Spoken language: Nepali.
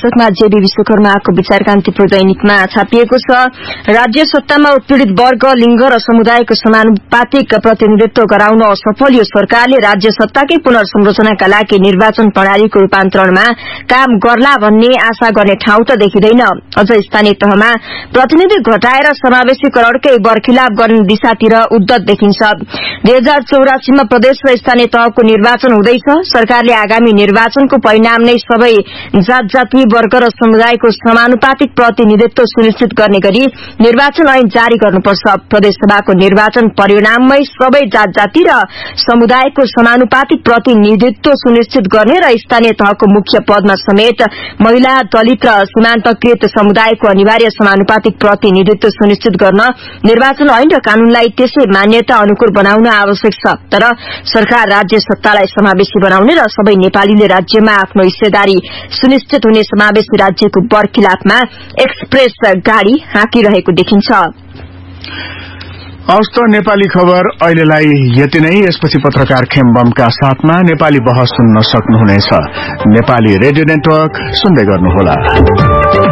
शीर्षकमा जेबी विश्वकर्माको विचारकान्तिपुर दैनिकमा छापिएको छ। राज्य सत्तामा उत्पीड़ित वर्ग, लिंग र समुदायको समानुपातिक प्रतिनिधित्व गराउन असफल यो सरकारले राज्य सत्ताकै पुनर्संरचनाका लागि निर्वाचन प्रणालीको रूपान्तरणमा काम गर्ला भन्ने आशा गर्ने ठाउँ त देखिँदैन। अझ स्थानीय तहमा प्रतिनिधि घटाएर समावेशीकरणकै बर्खिलाप गर्ने दिशातिर उद्यत देखिन्छ। 2084 मा प्रदेश र स्थानीय तहको निर्वाचन हुँदैछ। सरकारले आगामी निर्वाचनको परिणाम नै सबै जात-जाति, वर्ग र समुदायको समानुपातिक प्रतिनिधित्व सुनिश्चित गर्ने गरी निर्वाचन ऐन जारी गर्नुपर्छ। प्रदेशसभाको निर्वाचन परिणाममै सबै जात-जाति र समुदायको समानुपातिक प्रतिनिधित्व सुनिश्चित गर्ने र स्थानीय तहको मुख्य पदमा समेत महिला, दलित र सीमान्तकृत समुदायको अनिवार्य समानुपातिक प्रतिनिधित्व सुनिश्चित गर्न निर्वाचन ऐन र कानूनलाई त्यसै मान्यता अनुकूल बनाउन आवश्यक छ। तर सरकार राज्य सत्तालाई समावेशी बनाउने र सबै नेपालीले राज्यमा आफ्नो हिस्सेदारी सुनिश्चित हुने समावेशी राज्यको बर्खिलाफमा एक्सप्रेस गाड़ी हाँकिरहेको देखिन्छ। हस्त नेपाली खबर अहिलेलाई यति नै। यसपछि पत्रकार खेमबमका साथमा नेपाली बहस सुन्न सक्नुहुनेछ। नेपाली रेडियो नेटवर्क सुन्दै गर्नुहोला।